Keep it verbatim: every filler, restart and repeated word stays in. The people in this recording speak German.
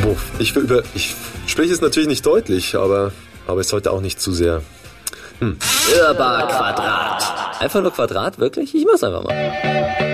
Boah, ich, über, ich spreche es natürlich nicht deutlich, aber, aber es sollte auch nicht zu sehr. Hm. Hörbar Quadrat. Einfach nur Quadrat, wirklich? Ich mach's einfach mal.